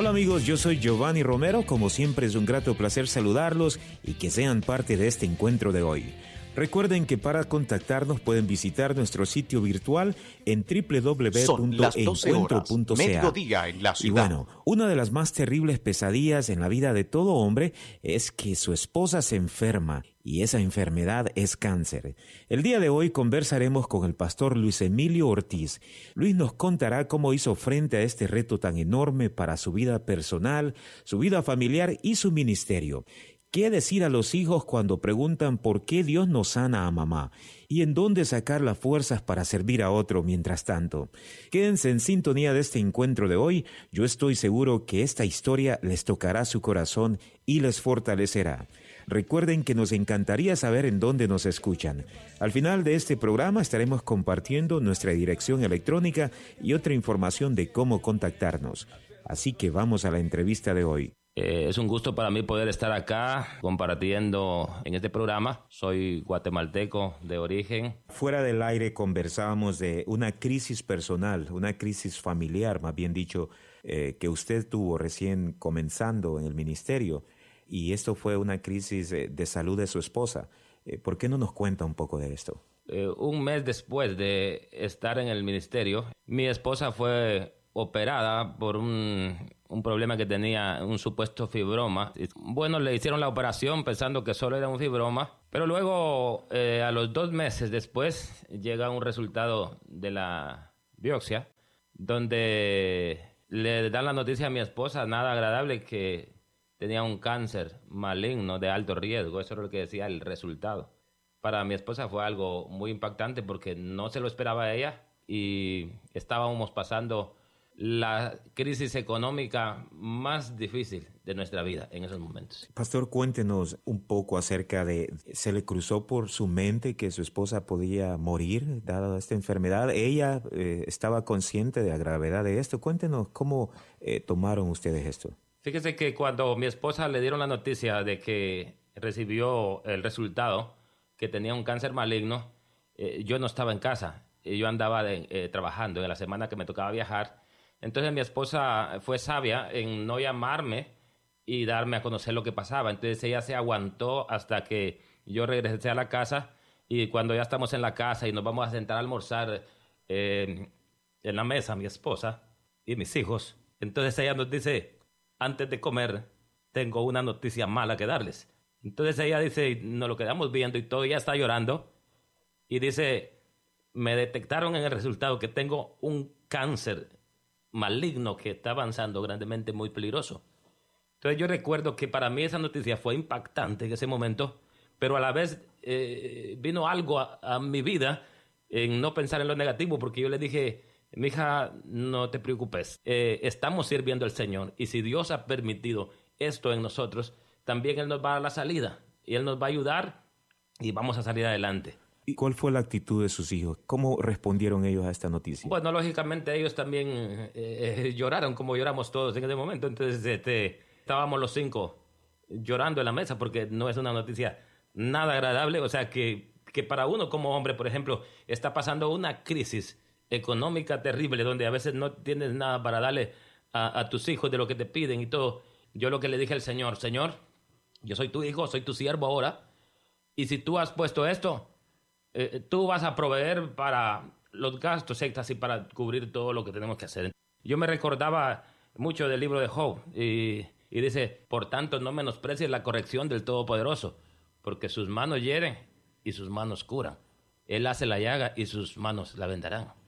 Hola amigos, yo soy Giovanni Romero. Como siempre es un grato placer saludarlos y que sean parte de este encuentro de hoy. Recuerden que para contactarnos pueden visitar nuestro sitio virtual en www.encuentro.ca. Mediodía en la ciudad. Y bueno, una de las más terribles pesadillas en la vida de todo hombre es que su esposa se enferma y esa enfermedad es cáncer. El día de hoy conversaremos con el pastor Luis Emilio Ortiz. Luis nos contará cómo hizo frente a este reto tan enorme para su vida personal, su vida familiar y su ministerio. ¿Qué decir a los hijos cuando preguntan por qué Dios no sana a mamá? ¿Y en dónde sacar las fuerzas para servir a otro mientras tanto? Quédense en sintonía de este encuentro de hoy. Yo estoy seguro que esta historia les tocará su corazón y les fortalecerá. Recuerden que nos encantaría saber en dónde nos escuchan. Al final de este programa estaremos compartiendo nuestra dirección electrónica y otra información de cómo contactarnos. Así que vamos a la entrevista de hoy. Es un gusto para mí poder estar acá compartiendo en este programa. Soy guatemalteco de origen. Fuera del aire conversábamos de una crisis personal, una crisis familiar, más bien dicho, que usted tuvo recién comenzando en el ministerio. Y esto fue una crisis de salud de su esposa. ¿Por qué no nos cuenta un poco de esto? Un mes después de estar en el ministerio, mi esposa fue operada por un problema que tenía, un supuesto fibroma. Bueno, le hicieron la operación pensando que solo era un fibroma, pero luego a los 2 meses después llega un resultado de la biopsia donde le dan la noticia a mi esposa, nada agradable, que tenía un cáncer maligno de alto riesgo. Eso era lo que decía el resultado. Para mi esposa fue algo muy impactante porque no se lo esperaba ella y estábamos pasando la crisis económica más difícil de nuestra vida en esos momentos. Pastor, cuéntenos un poco acerca de, ¿se le cruzó por su mente que su esposa podía morir dada esta enfermedad? ¿Ella estaba consciente de la gravedad de esto? Cuéntenos cómo tomaron ustedes esto. Fíjese que cuando mi esposa le dieron la noticia de que recibió el resultado, que tenía un cáncer maligno, yo no estaba en casa. Yo andaba trabajando en la semana que me tocaba viajar. Entonces mi esposa fue sabia en no llamarme y darme a conocer lo que pasaba. Entonces ella se aguantó hasta que yo regresé a la casa, y cuando ya estamos en la casa y nos vamos a sentar a almorzar en la mesa, mi esposa y mis hijos, entonces ella nos dice: antes de comer tengo una noticia mala que darles. Entonces ella dice, nos lo quedamos viendo y todo, ella está llorando y dice: me detectaron en el resultado que tengo un cáncer maligno que está avanzando grandemente, muy peligroso. Entonces yo recuerdo que para mí esa noticia fue impactante en ese momento, pero a la vez vino algo a mi vida en no pensar en lo negativo, porque yo le dije: mija, no te preocupes, estamos sirviendo al Señor, y si Dios ha permitido esto en nosotros, también Él nos va a dar la salida y Él nos va a ayudar y vamos a salir adelante. ¿Y cuál fue la actitud de sus hijos? ¿Cómo respondieron ellos a esta noticia? Bueno, lógicamente ellos también lloraron como lloramos todos en ese momento. Entonces estábamos los 5 llorando en la mesa porque no es una noticia nada agradable. O sea, que para uno como hombre, por ejemplo, está pasando una crisis económica terrible donde a veces no tienes nada para darle a tus hijos de lo que te piden y todo. Yo lo que le dije al Señor: Señor, yo soy tu hijo, soy tu siervo ahora, y si tú has puesto esto, tú vas a proveer para los gastos extras y para cubrir todo lo que tenemos que hacer. Yo me recordaba mucho del libro de Job y dice: por tanto, no menosprecies la corrección del Todopoderoso, porque sus manos hieren y sus manos curan. Él hace la llaga y sus manos la vendarán.